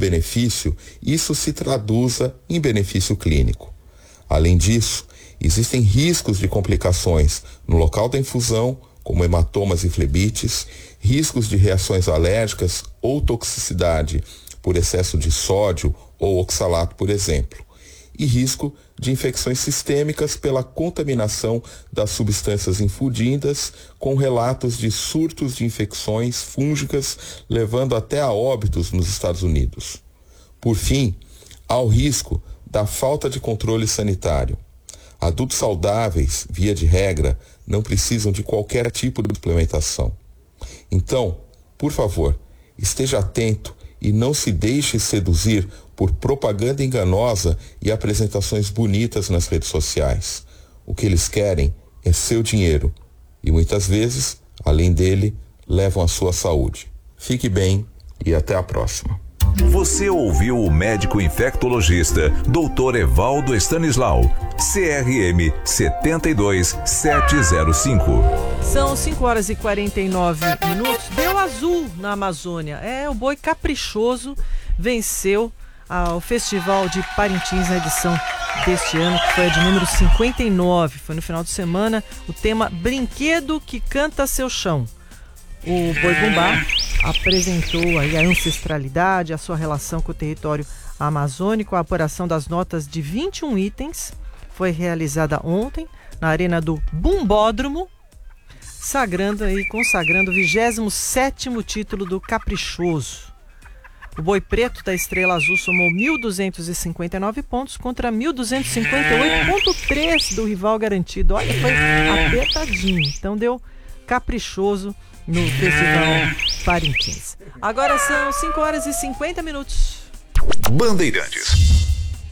custo-benefício isso se traduza em benefício clínico. Além disso, existem riscos de complicações no local da infusão, como hematomas e flebites, riscos de reações alérgicas ou toxicidade por excesso de sódio ou oxalato, por exemplo, e risco de infecções sistêmicas pela contaminação das substâncias infundidas, com relatos de surtos de infecções fúngicas levando até a óbitos nos Estados Unidos. Por fim, há o risco da falta de controle sanitário. Adultos saudáveis, via de regra, não precisam de qualquer tipo de suplementação. Então, por favor, esteja atento e não se deixe seduzir por propaganda enganosa e apresentações bonitas nas redes sociais. O que eles querem é seu dinheiro e muitas vezes, além dele, levam a sua saúde. Fique bem e até a próxima. Você ouviu o médico infectologista Dr. Evaldo Stanislau, CRM 72705. São 5h49. Deu azul na Amazônia. O boi caprichoso venceu o Festival de Parintins na edição deste ano, que foi a de número 59. Foi no final de semana o tema Brinquedo que Canta Seu Chão. O boi bumbá apresentou aí a ancestralidade, a sua relação com o território amazônico. A apuração das notas de 21 itens foi realizada ontem na arena do Bumbódromo, consagrando o 27º título do Caprichoso. O boi preto da Estrela Azul somou 1.259 pontos contra 1.258,3 do rival garantido. Olha, foi apertadinho. Então deu Caprichoso no Festival Parintins. Agora são 5h50. Bandeirantes.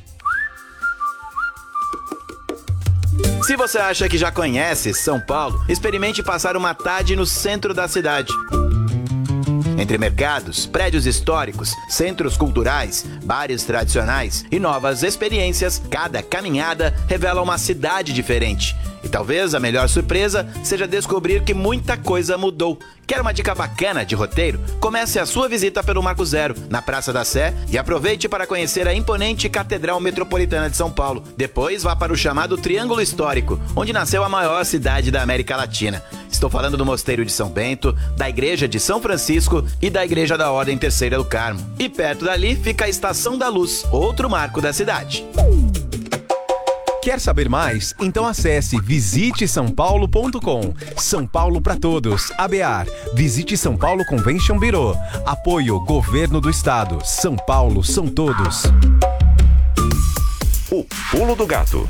Se você acha que já conhece São Paulo, experimente passar uma tarde no centro da cidade. Entre mercados, prédios históricos, centros culturais, bares tradicionais e novas experiências, cada caminhada revela uma cidade diferente. E talvez a melhor surpresa seja descobrir que muita coisa mudou. Quer uma dica bacana de roteiro? Comece a sua visita pelo Marco Zero, na Praça da Sé, e aproveite para conhecer a imponente Catedral Metropolitana de São Paulo. Depois vá para o chamado Triângulo Histórico, onde nasceu a maior cidade da América Latina. Estou falando do Mosteiro de São Bento, da Igreja de São Francisco e da Igreja da Ordem Terceira do Carmo. E perto dali fica a Estação da Luz, outro marco da cidade. Quer saber mais? Então acesse visitesaopaulo.com. São Paulo para todos. ABAR. Visite São Paulo Convention Bureau. Apoio Governo do Estado. São Paulo são todos. O Pulo do Gato.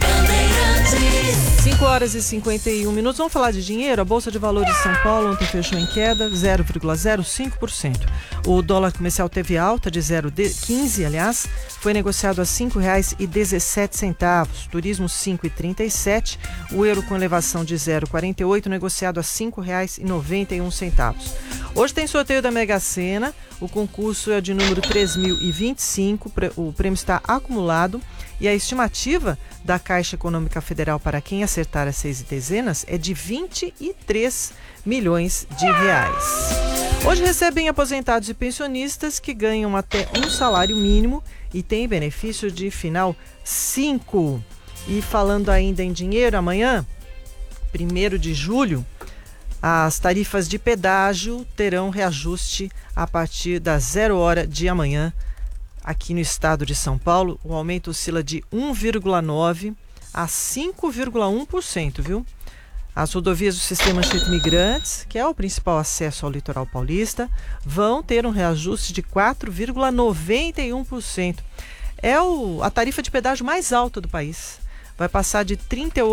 5h51. Vamos falar de dinheiro. A Bolsa de Valores de São Paulo ontem fechou em queda 0,05%. O dólar comercial teve alta de 0,15, aliás, foi negociado a R$ 5,17. Turismo 5,37. O euro com elevação de 0,48, negociado a R$ 5,91. Hoje tem sorteio da Mega Sena. O concurso é de número 3.025. O prêmio está acumulado. E a estimativa da Caixa Econômica Federal para quem acertar as 6 dezenas é de 23 milhões de reais. Hoje recebem aposentados e pensionistas que ganham até um salário mínimo e têm benefício de final 5. E falando ainda em dinheiro, amanhã, 1º de julho, as tarifas de pedágio terão reajuste a partir das 0 hora de amanhã. Aqui no estado de São Paulo, o aumento oscila de 1,9% a 5,1%, viu? As rodovias do Sistema Anchieta Imigrantes, que é o principal acesso ao litoral paulista, vão ter um reajuste de 4,91%. É a tarifa de pedágio mais alta do país. Vai passar de R$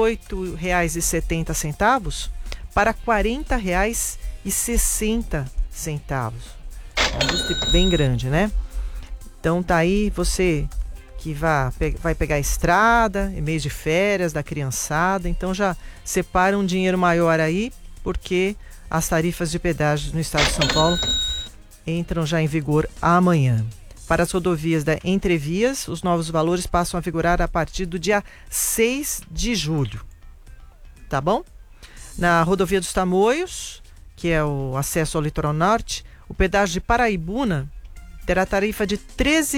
38,70 para R$ 40,60. É um ajuste bem grande, né? Então tá aí, você que vai pegar a estrada, é mês de férias da criançada, então já separa um dinheiro maior aí, porque as tarifas de pedágio no estado de São Paulo entram já em vigor amanhã. Para as rodovias da Entrevias, os novos valores passam a vigorar a partir do dia 6 de julho. Tá bom? Na rodovia dos Tamoios, que é o acesso ao litoral norte, o pedágio de Paraibuna terá tarifa de R$